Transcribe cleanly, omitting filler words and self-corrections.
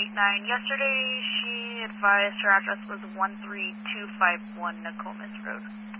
489. Yesterday, she advised her address was 13251 Nokomis Road.